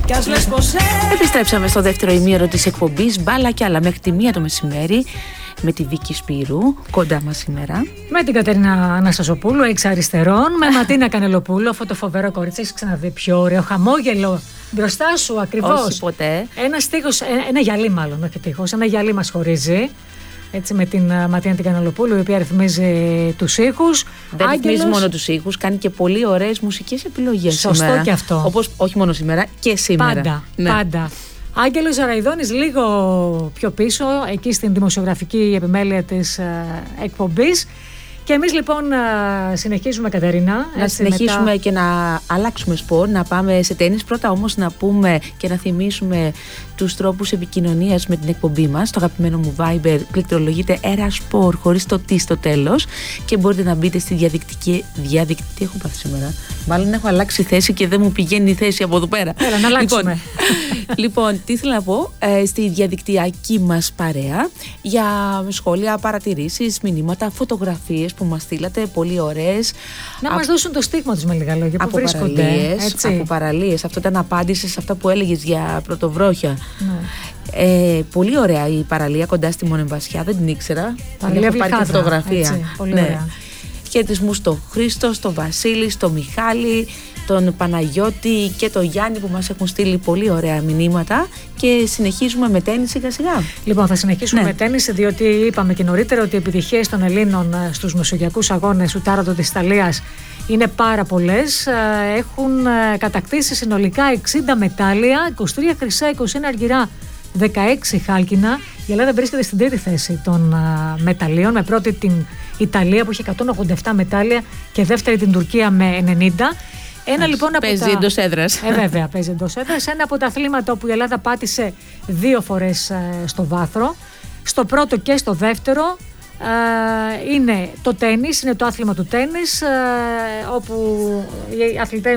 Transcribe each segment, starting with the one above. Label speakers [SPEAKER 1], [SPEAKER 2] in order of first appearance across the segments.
[SPEAKER 1] Επιστρέψαμε στο δεύτερο ημίωρο της εκπομπής Μπάλα και άλλα μέχρι τη 1 το μεσημέρι με τη Βίκη Σπύρου κοντά μας σήμερα.
[SPEAKER 2] Με την Κατερίνα Αναστασοπούλου, εξ αριστερών, με Ματίνα Κανελοπούλου, αυτό το φοβερό κορίτσι. Έχεις ξαναδεί πιο ωραίο χαμόγελο μπροστά σου ακριβώς?
[SPEAKER 1] Όχι ποτέ.
[SPEAKER 2] Ένα στίχος, ένα γυαλί μάλλον, όχι τείχος, ένα γυαλί μας χωρίζει. Έτσι, με την Ματίνα την Κανελοπούλου, η οποία ρυθμίζει τους ήχους.
[SPEAKER 1] Δεν ρυθμίζει μόνο τους ήχους, κάνει και πολύ ωραίες μουσικές επιλογές.
[SPEAKER 2] Σωστό
[SPEAKER 1] σήμερα.
[SPEAKER 2] Και αυτό.
[SPEAKER 1] Όπως όχι μόνο σήμερα, και σήμερα.
[SPEAKER 2] Πάντα,
[SPEAKER 1] ναι.
[SPEAKER 2] πάντα. Άγγελος Ζαραϊδόνης λίγο πιο πίσω, εκεί στην δημοσιογραφική επιμέλεια της εκπομπής. Και εμείς λοιπόν συνεχίζουμε, Κατερίνα.
[SPEAKER 1] Να συνεχίσουμε και να αλλάξουμε σπορ, να πάμε σε τένις. Πρώτα όμως να πούμε και να θυμίσουμε τους τρόπους επικοινωνίας με την εκπομπή μας. Το αγαπημένο μου Viber πληκτρολογείται Erasport χωρίς το τι στο τέλος και μπορείτε να μπείτε στη διαδικτυακή. Τι έχω πάθει σήμερα? Μάλλον έχω αλλάξει θέση και δεν μου πηγαίνει η θέση από εδώ πέρα.
[SPEAKER 2] Έλα, να αλλάξουμε.
[SPEAKER 1] Λοιπόν, τι ήθελα να πω, στη διαδικτυακή μας παρέα για σχόλια, παρατηρήσεις, μηνύματα, φωτογραφίες που μας στείλατε, πολύ ωραίες.
[SPEAKER 2] Να μας δώσουν το στίγμα τους με λίγα λόγια, που βρίσκονται.
[SPEAKER 1] Από παραλίες, αυτό ήταν απάντηση σε αυτά που έλεγες για πρωτοβρόχια. Ναι. Πολύ ωραία η παραλία κοντά στη Μονεμβασιά, δεν την ήξερα.
[SPEAKER 2] Παραλία
[SPEAKER 1] Έχω πάρει τη φωτογραφία.
[SPEAKER 2] Έτσι, πολύ ωραία.
[SPEAKER 1] Χαιρετισμούς στο Χρήστο, στο Βασίλη, στο Μιχάλη, τον Παναγιώτη και τον Γιάννη που μας έχουν στείλει πολύ ωραία μηνύματα και συνεχίζουμε με τένις σιγά σιγά.
[SPEAKER 2] Λοιπόν, θα συνεχίσουμε με τένις, διότι είπαμε και νωρίτερα ότι οι επιτυχίες των Ελλήνων στους μεσογειακούς αγώνες του τάρατο της Ιταλίας είναι πάρα πολλές. Έχουν κατακτήσει συνολικά 60 μετάλλια, 23 χρυσά, 21 αργυρά, 16 χάλκινα. Η Ελλάδα βρίσκεται στην τρίτη θέση των μεταλλίων, με πρώτη την Ιταλία που έχει 187 μετάλλια και δεύτερη την Τουρκία με 90.
[SPEAKER 1] Παίζει εντός έδρας.
[SPEAKER 2] Βέβαια, παίζει εντός έδρας. Ένα από τα αθλήματα όπου η Ελλάδα πάτησε 2 φορές στο βάθρο. Στο πρώτο και στο δεύτερο είναι το τένις, είναι το άθλημα του τένις, όπου οι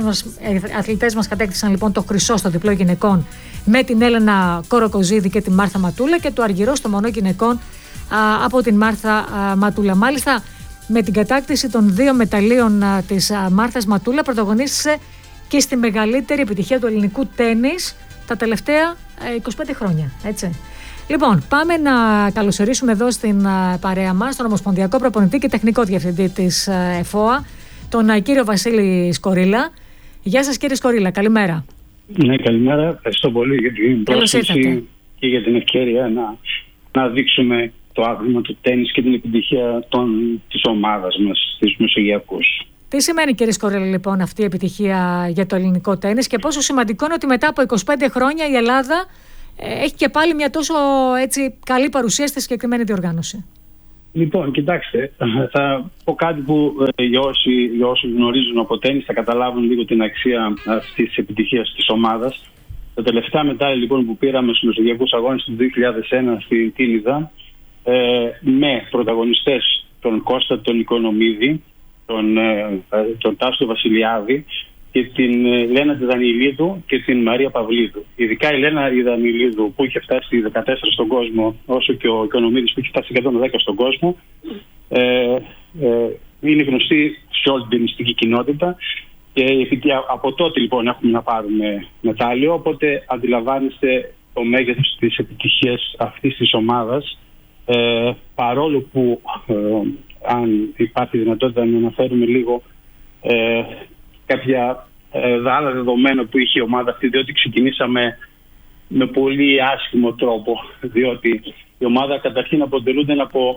[SPEAKER 2] αθλητές μας κατέκτησαν λοιπόν το χρυσό στο διπλό γυναικών με την Έλενα Κοροκοζίδη και τη Μάρθα Ματούλα και το αργυρό στο μονό γυναικών από την Μάρθα Ματούλα. Μάλιστα, με την κατάκτηση των 2 μεταλλίων της Μάρθας Ματούλα πρωταγωνίστησε και στη μεγαλύτερη επιτυχία του ελληνικού τένις τα τελευταία 25 χρόνια. Έτσι. Λοιπόν, πάμε να καλωσορίσουμε εδώ στην παρέα μας τον Ομοσπονδιακό Προπονητή και Τεχνικό Διευθυντή της ΕΦΟΑ, τον κύριο Βασίλη Σκορίλα. Γεια σας, κύριε Σκορίλα, καλημέρα.
[SPEAKER 3] Ναι, καλημέρα. Ευχαριστώ πολύ για την πρόσκληση και για την ευκαιρία να δείξουμε το άθλημα του τένις και την επιτυχία της ομάδας μας, της Μεσογειακούς.
[SPEAKER 2] Τι σημαίνει, κύριε Σκορίλα, λοιπόν, αυτή η επιτυχία για το ελληνικό τένις και πόσο σημαντικό είναι ότι μετά από 25 χρόνια η Ελλάδα έχει και πάλι μια τόσο καλή παρουσία στη συγκεκριμένη διοργάνωση?
[SPEAKER 3] Λοιπόν, κοιτάξτε, θα πω κάτι που για όσοι γνωρίζουν από τένις θα καταλάβουν λίγο την αξία αυτής της επιτυχίας της ομάδας. Τα τελευταία μετάλλια λοιπόν που πήραμε στους Μεσογειακούς Αγώνες του 2001 στην Τίνιδα, με πρωταγωνιστές τον Κώστα τον Οικονομίδη, τον Τάσο Βασιλιάδη και την Λένα Δανιλίδου και την Μαρία Παυλίδου. Ειδικά η Λένα Δανιλίδου που είχε φτάσει 14 στον κόσμο, όσο και ο Οικονομίδης που είχε φτάσει 110 στον κόσμο, είναι γνωστή σε όλη την μυστική κοινότητα και από τότε λοιπόν έχουμε να πάρουμε μετάλλιο, οπότε αντιλαμβάνεστε το μέγεθος της επιτυχίας αυτής της ομάδας, παρόλο που αν υπάρχει δυνατότητα να αναφέρουμε λίγο κάποια άλλα δεδομένα που είχε η ομάδα αυτή, διότι ξεκινήσαμε με πολύ άσχημο τρόπο, διότι η ομάδα καταρχήν αποτελούνται από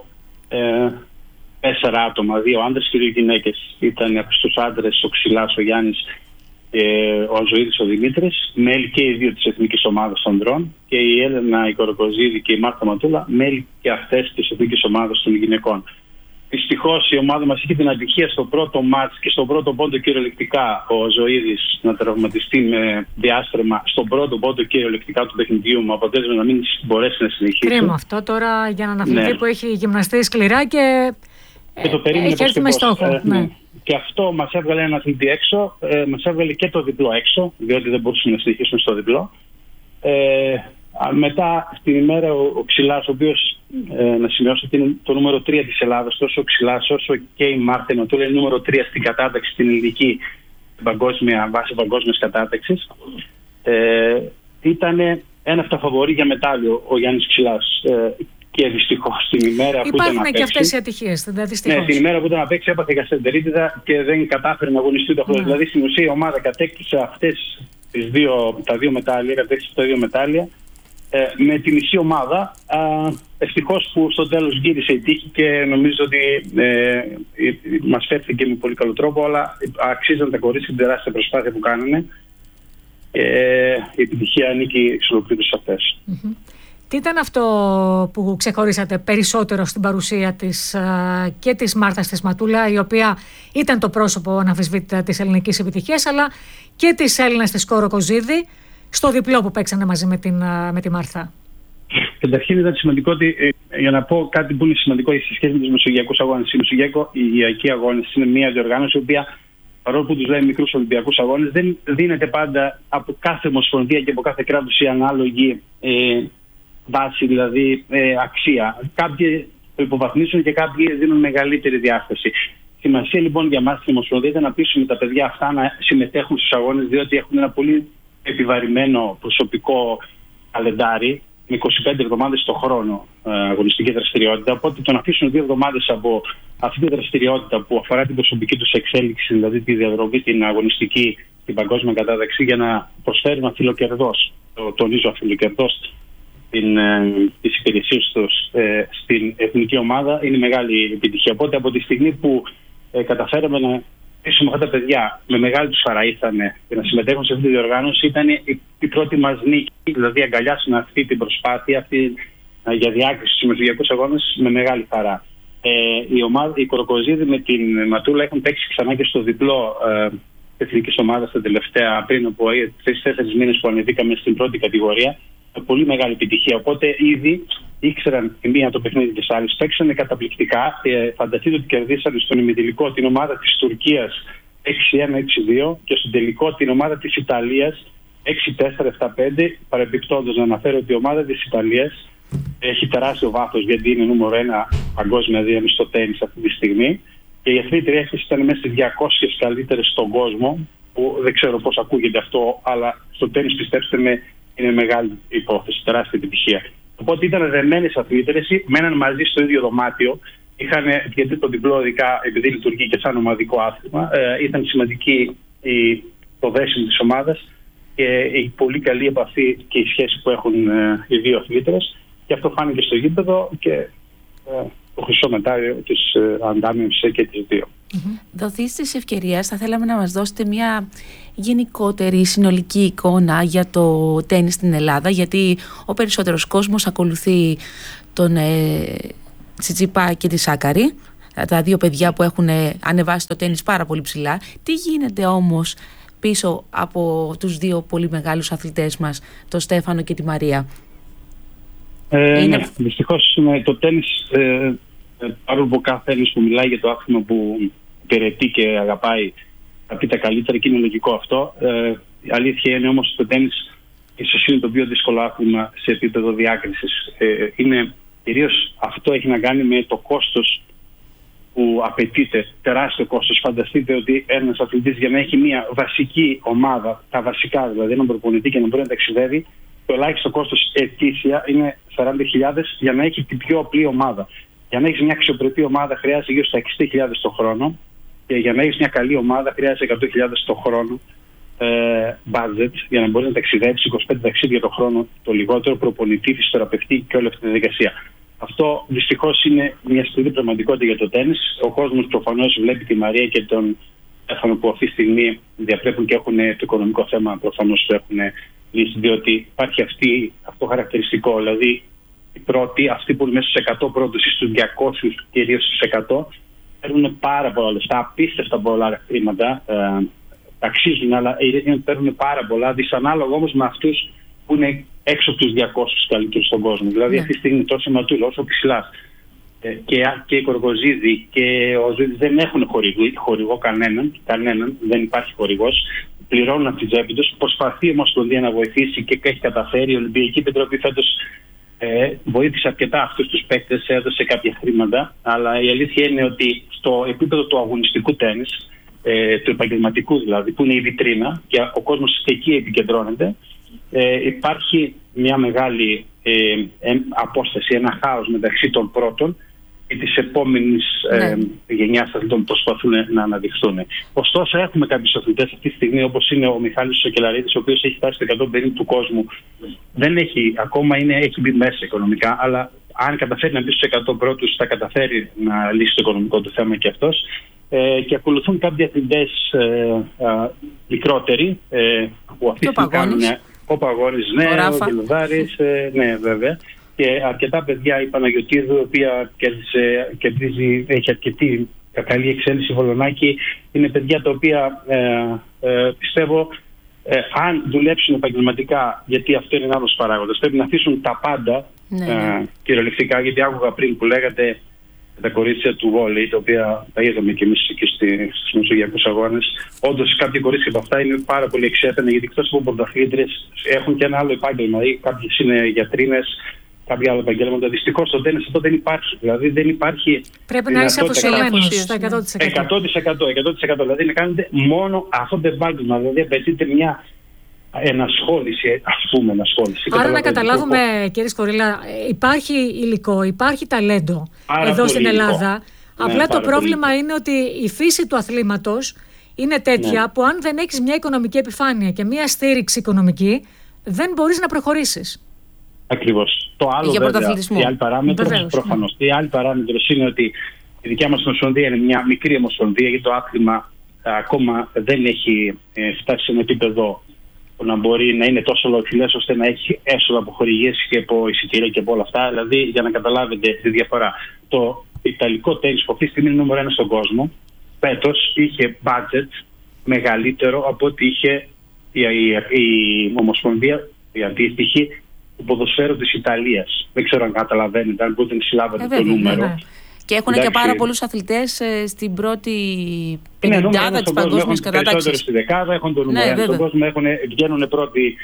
[SPEAKER 3] 4 άτομα, 2 άντρες και 2 γυναίκες. Ήταν από τους άντρες ο Ξυλάς, ο Γιάννης και ο Ζωήδης ο Δημήτρης, μέλη και οι 2 της εθνικής ομάδας ανδρών, και η Έλενα η Κοροκοζίδη και η Μάρθα Ματούλα, μέλη και αυτές της εθνικής ομάδας των γυναικών. Δυστυχώς η ομάδα μας είχε την ατυχία στο πρώτο μάτς και στον πρώτο πόντο κυριολεκτικά ο Ζωήδης να τραυματιστεί με διάστρεμα στον πρώτο πόντο κυριολεκτικά του παιχνιδιού, με αποτέλεσμα να μην μπορέσει να συνεχίσει.
[SPEAKER 2] Κρίμα αυτό τώρα για έναν αθλητή που έχει γυμναστεί σκληρά και
[SPEAKER 3] το περίμενε
[SPEAKER 2] έχει έρθει με στόχο.
[SPEAKER 3] Ναι. Και αυτό μας έβγαλε έναν αθλητή έξω, μας έβγαλε και το διπλό έξω, διότι δεν μπορούσαμε να συνεχίσουμε στο διπλό. Μετά στην ημέρα ο Ξυλάς, ο οποίος να σημειώσω ότι είναι το νούμερο 3 της Ελλάδας, τόσο ο Ξυλάς όσο και η Μάρθα Ματούλα είναι νούμερο 3 στην κατάταξη, στην ελληνική βάση παγκόσμιας κατάταξης. ήταν ένα από τα φαβορί για μετάλλιο ο Γιάννης Ξυλάς. Και δυστυχώς την ημέρα που ήταν να παίξει.
[SPEAKER 2] Υπάρχουν και αυτές οι ατυχίες.
[SPEAKER 3] Ναι, την ημέρα που ήταν να παίξει έπαθε γαστρεντερίτιδα και δεν κατάφερε να αγωνιστεί το χρόνο. Δηλαδή στην ουσία η ομάδα κατέκτησε τα δύο μετάλλια με τη μισή ομάδα. Ευτυχώς που στο τέλος γύρισε η τύχη και νομίζω ότι μας φέρθηκε με πολύ καλό τρόπο, αλλά αξίζαν τα κορίτσια την τεράστια προσπάθεια που κάνανε. Η επιτυχία ανήκει στους ολοκλήρους αυτές.
[SPEAKER 2] Τι ήταν αυτό που ξεχωρίσατε περισσότερο στην παρουσία της και της Μάρθας της Ματούλα, η οποία ήταν το πρόσωπο αναμφισβήτητα της ελληνικής επιτυχίας, αλλά και της Έλληνας της Κοροκοζίδη, στο διπλό που παίξανε μαζί με τη Μάρθα?
[SPEAKER 3] Καταρχήν ήταν σημαντικό ότι, για να πω κάτι που είναι σημαντικό σε σχέση με τους μεσογειακούς αγώνες. Οι μεσογειακοί αγώνες είναι μια διοργάνωση η οποία, παρόλο που τους λέμε μικρούς Ολυμπιακούς αγώνες, δεν δίνεται πάντα από κάθε ομοσπονδία και από κάθε κράτος η ανάλογη βάση, δηλαδή αξία. Κάποιοι το υποβαθμίσουν και κάποιοι δίνουν μεγαλύτερη διάσταση. Σημασία λοιπόν για μας στην Ομοσπονδία ήταν να πείσουμε τα παιδιά αυτά να συμμετέχουν στους αγώνες, διότι έχουν ένα πολύ επιβαρημένο προσωπικό καλεντάρι με 25 εβδομάδες το χρόνο αγωνιστική δραστηριότητα. Οπότε το να αφήσουν 2 εβδομάδες από αυτή τη δραστηριότητα που αφορά την προσωπική τους εξέλιξη, δηλαδή τη διαδρομή, την αγωνιστική, την παγκόσμια κατάταξη, για να προσφέρουν αφιλοκερδώς, τονίζω αφιλοκερδώς, τις υπηρεσίες τους στην εθνική ομάδα, είναι μεγάλη επιτυχία. Οπότε από τη στιγμή που καταφέραμε να πείσουμε αυτά τα παιδιά, με μεγάλη τους χαρά ήρθανε και να συμμετέχουν σε αυτή τη διοργάνωση, ήταν η πρώτη μας νίκη. Δηλαδή αγκαλιάσουν αυτή την προσπάθεια για διάκριση στους μεσογειακούς αγώνες με μεγάλη χαρά. Η Κοροκοζίδη με την Ματούλα έχουν παίξει ξανά και στο διπλό εθνικής ομάδας τα τελευταία, πριν από 3-4 μήνες που ανεβήκαμε στην πρώτη κατηγορία. Πολύ μεγάλη επιτυχία. Οπότε ήδη ήξεραν η μία το παιχνίδι της άλλης. Παίξανε καταπληκτικά. Φανταστείτε ότι κερδίσανε στον ημιτελικό την ομάδα της Τουρκίας 6-1-6-2 και στον τελικό την ομάδα της Ιταλίας 6-4-7-5. Παρεμπιπτόντως να αναφέρω ότι η ομάδα της Ιταλίας έχει τεράστιο βάθος, γιατί είναι νούμερο 1 παγκόσμια δύναμη στο τένις αυτή τη στιγμή. Και η αθλήτρια έκθεση ήταν μέσα στις 200 καλύτερες στον κόσμο. Που δεν ξέρω πώς ακούγεται αυτό, αλλά στο τένις, πιστέψτε με, είναι μεγάλη υπόθεση, τεράστια επιτυχία. Οπότε ήταν δεμένες αθλήτρες, μέναν μαζί στο ίδιο δωμάτιο. Γιατί το διπλό, ειδικά επειδή λειτουργεί και σαν ομαδικό άθλημα, ήταν σημαντική το δέσιμο της ομάδας και η πολύ καλή επαφή και η σχέση που έχουν οι δύο αθλήτρες. Και αυτό φάνηκε στο γήπεδο και το χρυσό μετάλλιο της αντάμιευσης και τις δύο.
[SPEAKER 1] Δοθείς της ευκαιρίας, θα θέλαμε να μας δώσετε μια γενικότερη συνολική εικόνα για το τένις στην Ελλάδα, γιατί ο περισσότερος κόσμος ακολουθεί τον Τσιτσιπά και τη Σάκαρη, τα δύο παιδιά που έχουν ανεβάσει το τένις πάρα πολύ ψηλά. Τι γίνεται όμως πίσω από τους δύο πολύ μεγάλους αθλητές μας, τον Στέφανο και τη Μαρία?
[SPEAKER 3] Ναι, δυστυχώς το τένις, παρόλο που κάθε Έλληνας που μιλάει για το άθλημα που υπηρετεί και αγαπάει θα πει τα καλύτερα και είναι λογικό αυτό. Η αλήθεια είναι όμως ότι το τένις ίσως είναι το πιο δύσκολο άθλημα σε επίπεδο διάκρισης. Κυρίως αυτό έχει να κάνει με το κόστος που απαιτείται, τεράστιο κόστος. Φανταστείτε ότι ένας αθλητής για να έχει μια βασική ομάδα, τα βασικά δηλαδή, έναν προπονητή και να μπορεί να ταξιδεύει, το ελάχιστο κόστος ετήσια είναι 40.000 για να έχει την πιο απλή ομάδα. Για να έχεις μια αξιοπρεπή ομάδα χρειάζεται γύρω στα 60.000 το χρόνο και για να έχεις μια καλή ομάδα χρειάζεται 100.000 το χρόνο budget για να μπορείς να ταξιδέψεις 25 ταξίδια το χρόνο το λιγότερο, προπονητή, φυσιοθεραπευτή και όλη αυτή τη διαδικασία. Αυτό δυστυχώς είναι μια σκληρή πραγματικότητα για το τένις. Ο κόσμος προφανώς βλέπει τη Μαρία και τον Στέφανο που αυτή τη στιγμή διαπρέπουν και έχουν το οικονομικό θέμα, προφανώς το έχουν λύσει, διότι υπάρχει αυτό χαρακτηριστικό. Δηλαδή οι πρώτοι, αυτοί που είναι μέσα στους 100 πρώτους ή στους 200 κυρίως στους 100, παίρνουν πάρα πολλά λεφτά, απίστευτα πολλά χρήματα, ταξίζουν, αλλά παίρνουν πάρα πολλά, δυσανάλογα όμως με αυτούς που είναι έξω από τους 200 καλύτερους στον κόσμο. Δηλαδή αυτή τη στιγμή τόσο η Ματούλα όσο ο Ξυλάς και η Κοροκοζίδη και ο Ζήδης δεν έχουν χορηγό κανέναν, δεν υπάρχει χορηγός. Πληρώνουν από την τσέπη τους. Προσπαθεί η Ομοσπονδία να βοηθήσει και έχει καταφέρει. Η Ολυμπιακή Επιτροπή φέτος βοήθησε αρκετά αυτούς τους παίκτες, έδωσε κάποια χρήματα. Αλλά η αλήθεια είναι ότι στο επίπεδο του αγωνιστικού τένις, του επαγγελματικού δηλαδή, που είναι η βιτρίνα και ο κόσμος εκεί επικεντρώνεται, υπάρχει μια μεγάλη απόσταση, ένα χάος μεταξύ των πρώτων και της επόμενης γενιάς αθλητών που προσπαθούν να αναδειχθούν. Ωστόσο, έχουμε κάποιους αθλητές αυτή τη στιγμή, όπως είναι ο Μιχάλης Σοκελαρίδης, ο οποίος έχει φτάσει στο 150 του κόσμου. Δεν έχει, ακόμα έχει μπει μέσα οικονομικά, αλλά αν καταφέρει να μπει στους 100 πρώτους, θα καταφέρει να λύσει το οικονομικό του θέμα και αυτός. Και ακολουθούν κάποιοι αθλητές μικρότεροι, που αυτή τη στιγμή κάνουν. Ο Παγώνης, ο Βιλουδάρης, βέβαια. Και αρκετά παιδιά, η Παναγιωτίδου, η οποία έχει αρκετή καλή εξέλιξη, Βολονάκη, είναι παιδιά τα οποία πιστεύω αν δουλέψουν επαγγελματικά, γιατί αυτό είναι ένα άλλος παράγοντας, πρέπει να αφήσουν τα πάντα κυριολεκτικά, γιατί άκουγα πριν που λέγατε τα κορίτσια του βόλεϊ, τα οποία τα είδαμε και εμείς εκεί στους Μεσογειακούς Αγώνες. Όντως, κάποια κορίτσια από αυτά είναι πάρα πολύ εξέφαινα, γιατί εκτός από πρωταθλήτριες έχουν και ένα άλλο επάγγελμα. Κάποιες είναι γιατρίνες, κάποια άλλα επαγγέλματα. Δυστυχώς στο τένις αυτό δεν υπάρχει. Δηλαδή δεν υπάρχει.
[SPEAKER 2] Πρέπει να είσαι αφοσιωμένος στο 100%.
[SPEAKER 3] 100%. Δηλαδή να κάνετε μόνο αυτό το επάγγελμα. Δηλαδή απαιτείται μια ενασχόληση, ενασχόληση.
[SPEAKER 2] Άρα να καταλάβουμε, κύριε Σκορίλα, υπάρχει υλικό, υπάρχει ταλέντο εδώ στην Ελλάδα. Απλά το πρόβλημα είναι ότι η φύση του αθλήματος είναι τέτοια που αν δεν έχεις μια οικονομική επιφάνεια και μια στήριξη οικονομική, δεν μπορείς να προχωρήσεις.
[SPEAKER 3] Ακριβώς. Το άλλο βέβαια, η άλλη παράμετρος, προφανώς. Η άλλη παράμετρος είναι ότι η δικιά μας ομοσπονδία είναι μια μικρή ομοσπονδία, γιατί το άθλημα ακόμα δεν έχει φτάσει σε ένα επίπεδο που να μπορεί να είναι τόσο ολοκληρές ώστε να έχει έσοδα από χορηγίες και από εισιτήρια και από όλα αυτά. Δηλαδή, για να καταλάβετε τη διαφορά, το ιταλικό τένις που αυτή τη στιγμή είναι νούμερο 1 στον κόσμο, φέτος είχε budget μεγαλύτερο από ό,τι είχε η ομοσπονδία, η αντίστοιχη, του ποδοσφαίρου της Ιταλίας. Δεν ξέρω αν καταλαβαίνετε, αν μπορείτε να συλλάβετε το νούμερο.
[SPEAKER 1] Και έχουν και πάρα πολλούς αθλητές στην πρώτη πεντάδα της παγκόσμιας κατάταξης.
[SPEAKER 3] Περισσότερο στη δεκάδα, έχουν το νούμερο 1 στον κόσμο, βγαίνουν πρώτοι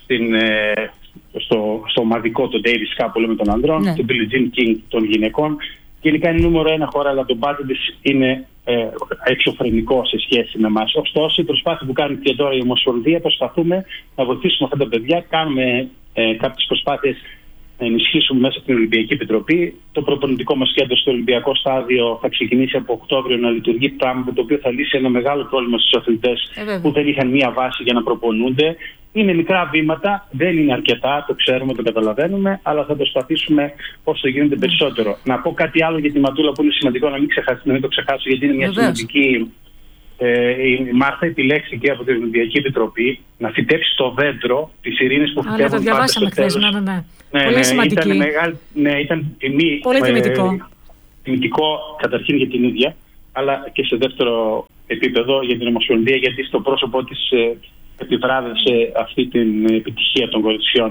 [SPEAKER 3] στο ομαδικό, το Davis Cup που λέμε των ανδρών, το Billie Jean King των γυναικών. Γενικά είναι νούμερο 1 χώρα, αλλά το budget της είναι εξωφρενικό σε σχέση με εμάς. Ωστόσο, η προσπάθεια που κάνει και τώρα η Ομοσπονδία, προσπαθούμε να βοηθήσουμε αυτά τα παιδιά. Κάνουμε κάποιες προσπάθειες να ενισχύσουμε μέσα από την Ολυμπιακή Επιτροπή. Το προπονητικό μας κέντρο στο Ολυμπιακό Στάδιο θα ξεκινήσει από Οκτώβριο να λειτουργεί, πράγμα το οποίο θα λύσει ένα μεγάλο πρόβλημα στους αθλητές που δεν είχαν μία βάση για να προπονούνται. Είναι μικρά βήματα, δεν είναι αρκετά, το ξέρουμε, το καταλαβαίνουμε, αλλά θα προσπαθήσουμε όσο γίνεται περισσότερο. Να πω κάτι άλλο για τη Ματούλα που είναι σημαντικό να μην το ξεχάσω, γιατί είναι μια σημαντική. Η Μάρθα επιλέχθηκε από την Ολυμπιακή Επιτροπή να φυτέψει το δέντρο της ειρήνης που φυτεύουν πάντα.
[SPEAKER 2] Το διαβάσαμε χθες, πολύ σημαντική.
[SPEAKER 3] Ήταν τιμή.
[SPEAKER 2] Πολύ τιμητικό.
[SPEAKER 3] Τιμητικό καταρχήν για την ίδια, αλλά και σε δεύτερο επίπεδο για την Ομοσπονδία, γιατί στο πρόσωπό της επιβράβευσε αυτή την επιτυχία των κοριτσιών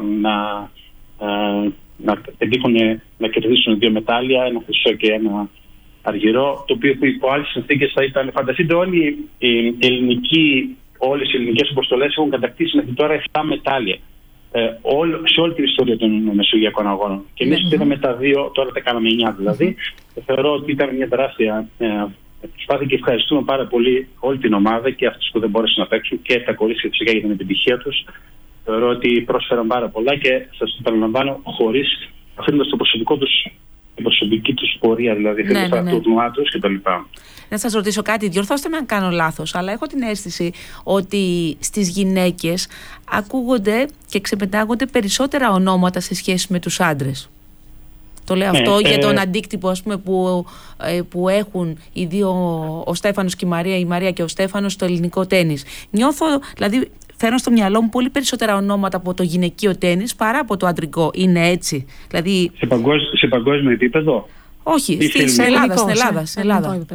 [SPEAKER 3] να πετύχουν να κερδίσουν 2 μετάλλια, ένα χρυσό και ένα αργυρό, το οποίο υπό άλλες συνθήκες θα ήταν. Φανταστείτε, όλες οι ελληνικές αποστολές έχουν κατακτήσει μέχρι τώρα 7 μετάλλια σε όλη την ιστορία των Μεσογειακών Αγώνων. Και εμείς πήραμε τα 2, τώρα τα κάναμε 9 δηλαδή. Θεωρώ ότι ήταν μια τεράστια προσπάθεια και ευχαριστούμε πάρα πολύ όλη την ομάδα και αυτούς που δεν μπόρεσαν να παίξουν και τα κορίτσια φυσικά για την επιτυχία τους. Θεωρώ ότι πρόσφεραν πάρα πολλά και σας το παραλαμβάνω, χωρίς αφήνοντας το προσωπικό τους, την προσωπική τους πορεία, δηλαδή το τουρνουά τους κτλ.
[SPEAKER 1] Να σας ρωτήσω κάτι, διορθώστε με αν κάνω λάθος, αλλά έχω την αίσθηση ότι στις γυναίκες ακούγονται και ξεπετάγονται περισσότερα ονόματα σε σχέση με τους άντρες. Το λέω αυτό για τον αντίκτυπο, ας πούμε, που έχουν οι δύο, ο Στέφανος και η Μαρία και ο Στέφανος, στο ελληνικό τένις. Νιώθω, δηλαδή φέρνω στο μυαλό μου πολύ περισσότερα ονόματα από το γυναικείο τένις παρά από το αντρικό. Είναι έτσι? Δηλαδή...
[SPEAKER 3] Σε παγκόσμιο επίπεδο?
[SPEAKER 1] Όχι, στην Ελλάδα.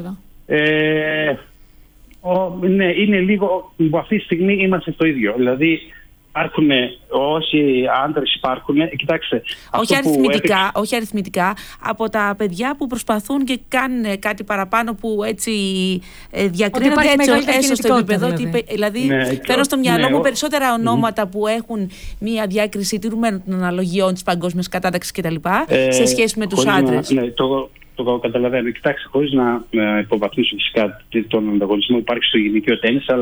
[SPEAKER 3] Ναι, είναι λίγο, αυτή τη στιγμή είμαστε στο ίδιο. Δηλαδή υπάρχουν όσοι άντρες υπάρχουν, κοιτάξτε.
[SPEAKER 1] Όχι αριθμητικά, από τα παιδιά που προσπαθούν και κάνουν κάτι παραπάνω που έτσι διακρίνονται έτσι έστω στο επίπεδο. Δηλαδή φέρνω στο μυαλό μου περισσότερα ονόματα που έχουν μία διάκριση τηρουμένων των αναλογιών της παγκόσμιας κατάταξης κτλ. Σε σχέση με τους άντρες.
[SPEAKER 3] Το καταλαβαίνω. Κοιτάξτε, χωρίς να υποβαθμίσω φυσικά τον ανταγωνισμό που υπάρχει στο γυναικείο τένις, αλλά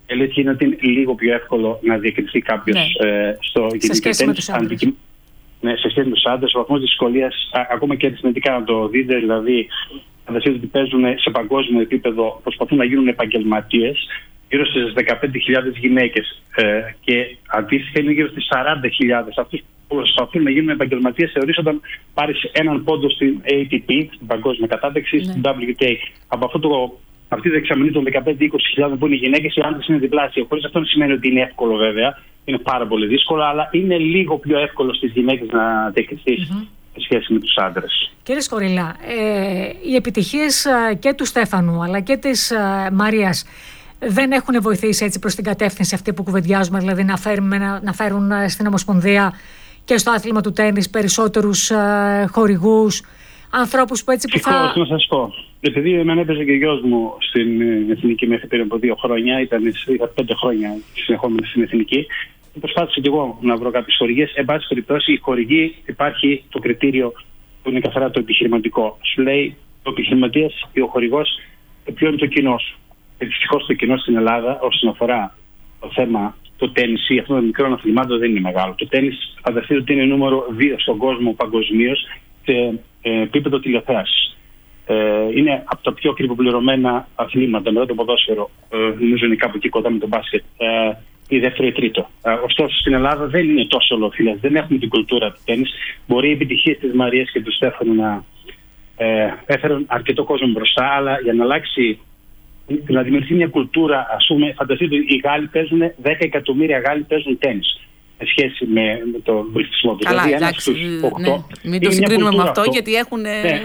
[SPEAKER 3] Η αλήθεια είναι ότι είναι λίγο πιο εύκολο να διακριθεί κάποιος στο γυναικείο τένις. Ναι, σε σχέση με τους άντρες, ο βαθμός δυσκολίας, ακόμα και αριθμητικά να το δείτε, δηλαδή φανταστείτε ότι παίζουν σε παγκόσμιο επίπεδο, προσπαθούν να γίνουν επαγγελματίες, γύρω στις 15.000 γυναίκες και αντίστοιχα είναι γύρω στις 40.000. Αυτούς που προσπαθούν να γίνουν επαγγελματίες θεωρείς όταν πάρεις έναν πόντο στην ATP, στην παγκόσμια κατάταξη, στην WTA. Από αυτή τη δεξαμενή των 15-20.000 που είναι οι γυναίκες, οι άντρες είναι διπλάσια. Χωρίς αυτό δεν σημαίνει ότι είναι εύκολο βέβαια. Είναι πάρα πολύ δύσκολο, αλλά είναι λίγο πιο εύκολο στις γυναίκες να διακριθείς σε σχέση με τους άντρες.
[SPEAKER 2] Κύριε Σκορίλα, οι επιτυχίες και του Στέφανου αλλά και της Μαρίας δεν έχουν βοηθήσει έτσι προς την κατεύθυνση αυτή που κουβεντιάζουμε, δηλαδή να φέρουν στην Ομοσπονδία και στο άθλημα του τένις περισσότερους χορηγούς, ανθρώπους που έτσι που θα...
[SPEAKER 3] Να σας πω, επειδή εμένα έπαιζε και ο γιος μου στην Εθνική μέχρι πριν από 2 χρόνια, είχα 5 χρόνια συνεχόμενα στην Εθνική, προσπάθησα και εγώ να βρω κάποιες χορηγίες. Εν πάση περιπτώσει, οι χορηγοί υπάρχει το κριτήριο που είναι καθαρά το επιχειρηματικό. Σου λέει ο επιχειρηματίας ή ο χορηγός ποιο είναι το κοινό σου. Δυστυχώς το κοινό στην Ελλάδα, όσον αφορά το θέμα το τένις ή αυτών των μικρών αθλημάτων, δεν είναι μεγάλο. Το τένις φανταστείτε ότι είναι νούμερο 2 στον κόσμο παγκοσμίως σε επίπεδο τηλεθέασης. Είναι από τα πιο κρυβοπληρωμένα αθλήματα μετά το ποδόσφαιρο. Νομίζω είναι κάπου εκεί κοντά με το μπάσκετ. Ή δεύτερο ή τρίτο. Ωστόσο στην Ελλάδα δεν είναι τόσο ολοφιλές. Δεν έχουμε την κουλτούρα του τένις. Μπορεί οι επιτυχίες της Μαρίας και του Στέφανου να έφεραν αρκετό κόσμο μπροστά, αλλά για να αλλάξει, να δημιουργηθεί μια κουλτούρα, ας πούμε, φανταστείτε ότι οι Γάλλοι παίζουν, 10 εκατομμύρια Γάλλοι παίζουν τένις σε σχέση με τον πληθυσμό του.
[SPEAKER 1] Καλά,
[SPEAKER 3] δηλαδή,
[SPEAKER 1] εντάξει, μην το συγκρίνουμε με αυτό, γιατί έχουν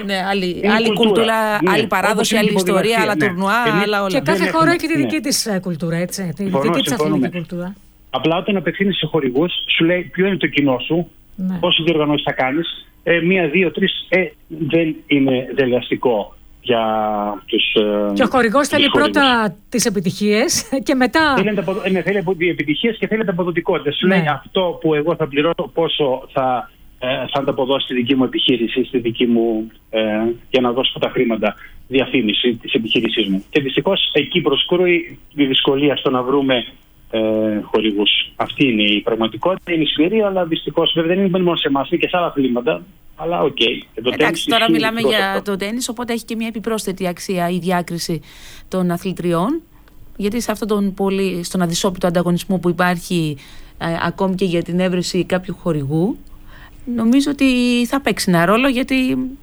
[SPEAKER 1] άλλη κουλτούρα, άλλη παράδοση, άλλη ιστορία, άλλα τουρνουά, άλλα όλα.
[SPEAKER 2] Και κάθε χώρα έχει τη δική της κουλτούρα, έτσι, τη δική της αθλητική κουλτούρα.
[SPEAKER 3] Απλά όταν απευθύνεις σε χορηγούς, σου λέει ποιο είναι το κοινό σου, πόσες διοργανώσεις θα κάνεις, 1, 2, 3, δεν είναι δελεαστικό για τους.
[SPEAKER 2] Και ο χορηγός θέλει πρώτα τις επιτυχίες και μετά.
[SPEAKER 3] Θέλει επιτυχίες και θέλει αποδοτικότητα. Σου λέει αυτό που εγώ θα πληρώσω, πόσο θα ανταποδώσει στη δική μου επιχείρηση, στη δική μου, για να δώσω τα χρήματα διαφήμιση της επιχείρησής μου. Και δυστυχώς εκεί προσκρούει η δυσκολία στο να βρούμε χορηγούς. Αυτή είναι η πραγματικότητα, είναι σκληρή, αλλά δυστυχώς βέβαια δεν είναι μόνο σε εμάς, είναι και σε άλλα αθλήματα. Αλλά οκ.
[SPEAKER 1] Εντάξει, τώρα μιλάμε για το τένις, οπότε έχει και μια επιπρόσθετη αξία η διάκριση των αθλητριών. Γιατί σε αυτόν στον αδυσόπιτο ανταγωνισμό που υπάρχει ακόμη και για την έβρεση κάποιου χορηγού, νομίζω ότι θα παίξει ένα ρόλο, γιατί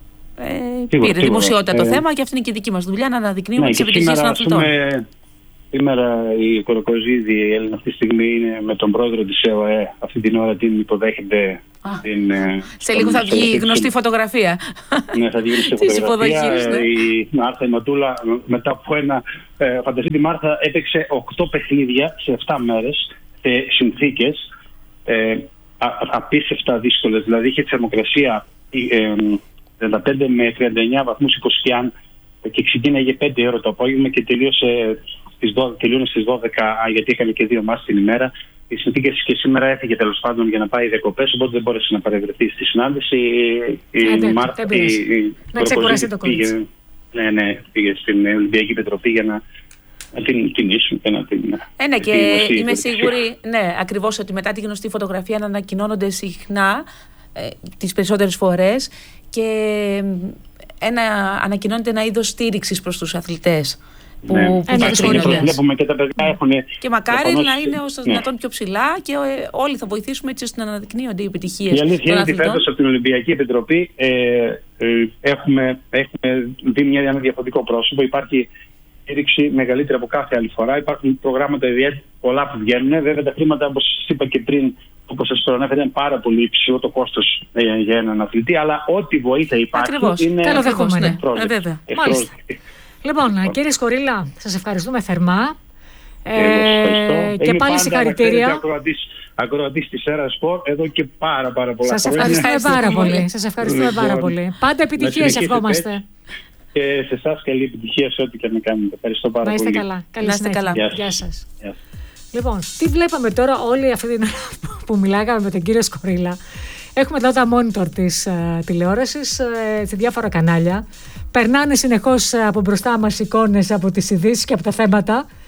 [SPEAKER 1] πήρε δημοσιότητα το θέμα και αυτή είναι και η δική μας δουλειά, να αναδεικνύουμε τις επιτυχίες των αθλητών.
[SPEAKER 3] Σήμερα η Κοροκοζίδη, η Έλληνα αυτή τη στιγμή είναι με τον πρόεδρο της ΕΟΕ. Αυτή την ώρα την υποδέχεται.
[SPEAKER 1] Σε λίγο θα βγει γνωστή φωτογραφία.
[SPEAKER 3] Ναι, θα βγει γνωστή φωτογραφία. Η Μάρθα η Ματούλα, μετά από φανταστείτε, η Μάρθα έπαιξε 8 παιχνίδια σε 7 μέρες σε συνθήκες απίστευτα δύσκολες. Δηλαδή είχε θερμοκρασία 35 με 39 βαθμούς υποσκιάν και ξεκίναγε 5 ώρα το απόγευμα και τελείωνε στις 12, γιατί είχαμε και 2 μάτς την ημέρα. Οι συνθήκες και σήμερα έφυγε τέλος πάντων για να πάει διακοπές, οπότε δεν μπόρεσε να παρευρεθεί στη συνάντηση.
[SPEAKER 2] Να ξεκουράσει το κόλλητς.
[SPEAKER 3] Πήγε στην Ολυμπιακή Επιτροπή για να την τιμήσουν και να την.
[SPEAKER 1] Και είμαι σίγουρη, ακριβώς, ότι μετά τη γνωστή φωτογραφία να ανακοινώνονται συχνά τις περισσότερες φορές και ανακοινώνεται ένα είδος στήριξης προς τους αθλητές.
[SPEAKER 3] Βλέπουμε και τα παιδιά έχουν.
[SPEAKER 1] Και μακάρι να είναι όσο δυνατόν πιο ψηλά και όλοι θα βοηθήσουμε έτσι ώστε να αναδεικνύονται οι επιτυχίες.
[SPEAKER 3] Η αλήθεια είναι ότι φέτος από την Ολυμπιακή Επιτροπή έχουμε δει ένα διαφορετικό πρόσωπο. Υπάρχει στήριξη μεγαλύτερη από κάθε άλλη φορά. Υπάρχουν προγράμματα πολλά που βγαίνουν. Βέβαια τα χρήματα, όπως σας είπα και πριν, όπως σας προανέφερα, είναι πάρα πολύ υψηλό το κόστος για έναν αθλητή. Αλλά ό,τι βοήθεια υπάρχει.
[SPEAKER 2] Ακριβώς.
[SPEAKER 3] Είναι
[SPEAKER 2] βέβαια. Λοιπόν, κύριε Σκορίλα, σας ευχαριστούμε θερμά και πάλι συγχαρητήρια.
[SPEAKER 3] Ακροατής της Έρα Σπορ εδώ και πάρα πολλά
[SPEAKER 2] χρόνια. Σας ευχαριστούμε πάρα πολύ. Πάντα επιτυχίες ευχόμαστε.
[SPEAKER 3] Και σε εσάς καλή επιτυχία σε ό,τι και να κάνετε. Ευχαριστώ πάρα πολύ.
[SPEAKER 2] Να είστε καλά.
[SPEAKER 1] Καλή συνέχεια.
[SPEAKER 2] Γεια σας. Λοιπόν, τι βλέπαμε τώρα όλη αυτή την ώρα που μιλάγαμε με τον κύριο Σκορίλα. Έχουμε εδώ τα monitor της τηλεόρασης σε διάφορα κανάλια. Περνάνε συνεχώς από μπροστά μας εικόνες από τις ειδήσεις και από τα θέματα. Και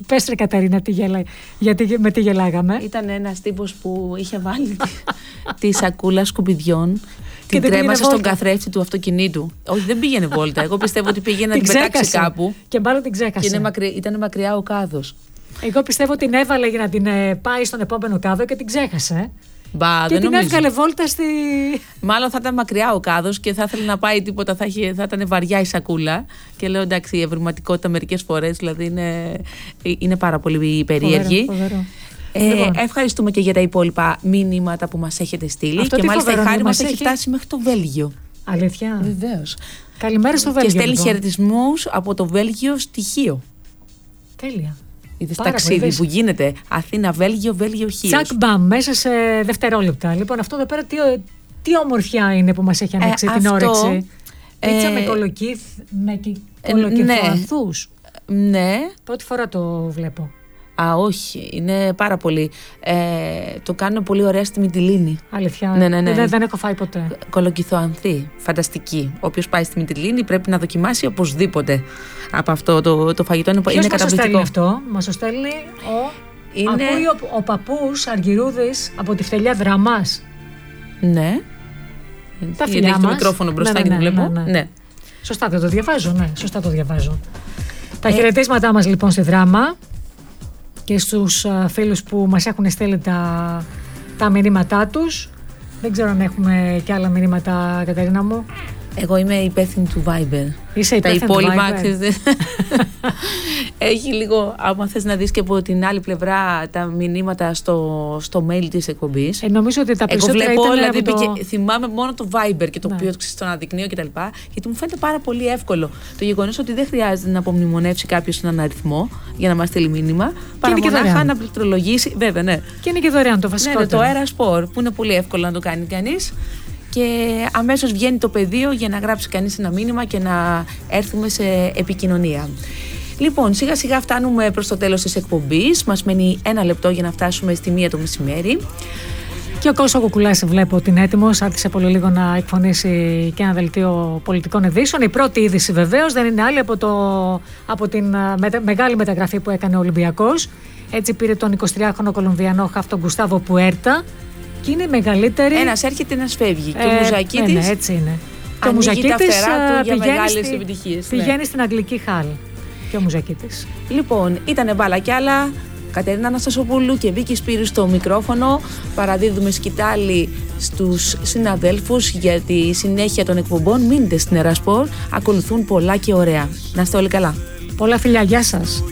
[SPEAKER 2] Πες ρε Κατερίνα, γιατί με τι γελάγαμε.
[SPEAKER 1] Ήταν ένας τύπος που είχε βάλει τη σακούλα σκουπιδιών. Την κρέμασε στον καθρέφτη του αυτοκινήτου. Όχι, δεν πήγαινε βόλτα. Εγώ πιστεύω ότι πήγαινε να την πετάξει κάπου.
[SPEAKER 2] Και μάλλον την ξέχασε.
[SPEAKER 1] Και ήταν μακριά ο κάδος.
[SPEAKER 2] Εγώ πιστεύω την έβαλε για να την πάει στον επόμενο κάδο και την ξέχασε.
[SPEAKER 1] Μπα,
[SPEAKER 2] και
[SPEAKER 1] δεν
[SPEAKER 2] την
[SPEAKER 1] νομίζω.
[SPEAKER 2] έβγαλε βόλτα στη.
[SPEAKER 1] Μάλλον θα ήταν μακριά ο κάδος και θα ήθελε να πάει τίποτα, θα ήταν βαριά η σακούλα. Και λέω εντάξει, η ευρηματικότητα μερικές φορές δηλαδή είναι πάρα πολύ περίεργη.
[SPEAKER 2] Φοβερό.
[SPEAKER 1] Λοιπόν. Ευχαριστούμε και για τα υπόλοιπα μήνυματα που μας έχετε στείλει. Και μάλιστα η χάρη μας έχει φτάσει μέχρι το Βέλγιο.
[SPEAKER 2] Αλήθεια.
[SPEAKER 1] Βεβαίως.
[SPEAKER 2] Καλημέρα στο Βέλγιο.
[SPEAKER 1] Και στέλνει
[SPEAKER 2] λοιπόν
[SPEAKER 1] χαιρετισμούς από το Βέλγιο στοιχείο.
[SPEAKER 2] Τέλεια.
[SPEAKER 1] Είδες ταξίδι που γίνεται. Αθήνα, Βέλγιο, Βέλγιο, Χίος.
[SPEAKER 2] Τσακ μπαμ, μέσα σε δευτερόλεπτα. Λοιπόν, αυτό εδώ πέρα τι ομορφιά είναι που μας έχει ανοίξει την όρεξη. Πίτσα με κολοκυθοανθούς.
[SPEAKER 1] Ναι.
[SPEAKER 2] Πρώτη φορά το βλέπω.
[SPEAKER 1] Α, όχι. Είναι πάρα πολύ. Το κάνουν πολύ ωραία στη Μυτιλήνη.
[SPEAKER 2] Αλήθεια.
[SPEAKER 1] Ναι.
[SPEAKER 2] Δεν έχω φάει ποτέ.
[SPEAKER 1] Κολοκυθοανθή. Φανταστική. Όποιος πάει στη Μυτιλήνη πρέπει να δοκιμάσει οπωσδήποτε από αυτό το φαγητό. Είναι καταπληκτικό.
[SPEAKER 2] Ποιος μας το στέλνει αυτό? Μας το στέλνει ακούει ο παππούς Αργυρούδης από τη Φτελιά Δραμάς.
[SPEAKER 1] Ναι.
[SPEAKER 2] Τα φιλιά μας.
[SPEAKER 1] Έχει το μικρόφωνο μπροστά και το βλέπω. Ναι.
[SPEAKER 2] Σωστά το διαβάζω. Ναι, σωστά το διαβάζω. Τα χαιρετίσματά μας λοιπόν στη Δράμα και στους φίλους που μας έχουν στείλει τα μηνύματά τους. Δεν ξέρω αν έχουμε και άλλα μηνύματα, Κατερίνα μου.
[SPEAKER 1] Εγώ είμαι υπεύθυνη του Viber.
[SPEAKER 2] Είσαι υπεύθυνη του Viber.
[SPEAKER 1] Έχει λίγο, άμα θες να δεις και από την άλλη πλευρά τα μηνύματα στο mail της εκπομπής.
[SPEAKER 2] Νομίζω ότι τα περισσότερα
[SPEAKER 1] εγώ βλέπω,
[SPEAKER 2] ήταν
[SPEAKER 1] δηλαδή, θυμάμαι μόνο το Viber και το οποίο στον αναδεικνύω κτλ. Γιατί μου φαίνεται πάρα πολύ εύκολο το γεγονός ότι δεν χρειάζεται να απομνημονεύσει κάποιος έναν αριθμό για να μας στείλει μήνυμα. Παρά μονάχα να πληκτρολογήσει. Βέβαια, ναι.
[SPEAKER 2] Και είναι και δωρεάν το βασικό.
[SPEAKER 1] Ναι, το Erasport που είναι πολύ εύκολο να το κάνει κανείς. Και αμέσως βγαίνει το πεδίο για να γράψει κανείς ένα μήνυμα και να έρθουμε σε επικοινωνία. Λοιπόν, σιγά σιγά φτάνουμε προς το τέλος της εκπομπής. Μας μένει 1 λεπτό για να φτάσουμε στη 1 το μεσημέρι.
[SPEAKER 2] Και ο Κώστας Κουκουλάς βλέπω ότι είναι έτοιμος. Άρχισε πολύ λίγο να εκφωνήσει και ένα δελτίο πολιτικών ειδήσεων. Η πρώτη είδηση βεβαίως δεν είναι άλλη από την μεγάλη μεταγραφή που έκανε ο Ολυμπιακός. Έτσι πήρε τον 23χρονο Κολομβιανό χαφ τον Γκουστάβο Πουέρτα. Και είναι η μεγαλύτερη.
[SPEAKER 1] Ένας έρχεται, ένας φεύγει. Και ο Μουζακίτης.
[SPEAKER 2] Ναι, έτσι είναι.
[SPEAKER 1] Και ο Μουζακίτης
[SPEAKER 2] πηγαίνει στην Αγγλική Χάλ. Και ο Μουζακίτης.
[SPEAKER 1] Λοιπόν, ήτανε μπάλα κι άλλα. Κατερίνα Αναστασοπούλου και Βίκη Σπύρου στο μικρόφωνο. Παραδίδουμε σκητάλη στους συναδέλφους για τη συνέχεια των εκπομπών. Μείνετε στην Erasport. Ακολουθούν πολλά και ωραία. Να είστε όλοι καλά.
[SPEAKER 2] Πολλά φιλιά, γεια σας.